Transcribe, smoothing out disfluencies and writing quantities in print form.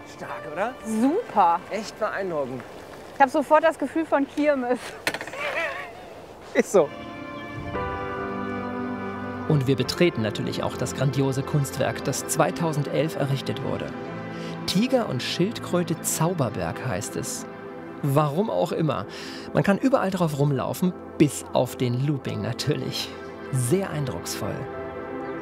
Stark, oder? Super. Echt beeindruckend. Ich habe sofort das Gefühl von Kirmes. Ist so. Und wir betreten natürlich auch das grandiose Kunstwerk, das 2011 errichtet wurde. Tiger und Schildkröte Zauberberg heißt es. Warum auch immer. Man kann überall drauf rumlaufen, bis auf den Looping natürlich. Sehr eindrucksvoll.